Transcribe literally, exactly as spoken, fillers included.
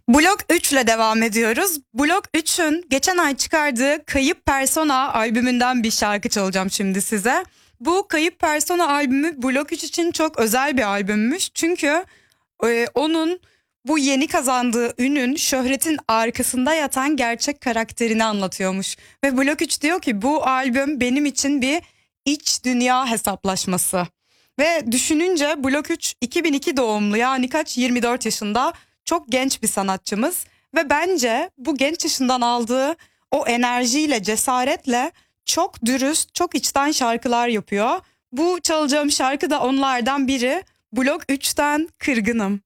Blok üç ile devam ediyoruz. Blok üçün geçen ay çıkardığı Kayıp Persona albümünden bir şarkı çalacağım şimdi size. Bu Kayıp Persona albümü Blok üç için çok özel bir albümmüş. Çünkü e, onun bu yeni kazandığı ünün, şöhretin arkasında yatan gerçek karakterini anlatıyormuş. Ve Blok üç diyor ki bu albüm benim için bir iç dünya hesaplaşması. Ve düşününce Blok üç iki bin iki doğumlu, yani kaç, yirmi dört yaşında, çok genç bir sanatçımız. Ve bence bu genç yaşından aldığı o enerjiyle, cesaretle çok dürüst, çok içten şarkılar yapıyor. Bu çalacağım şarkı da onlardan biri. Blok üçten Kırgınım.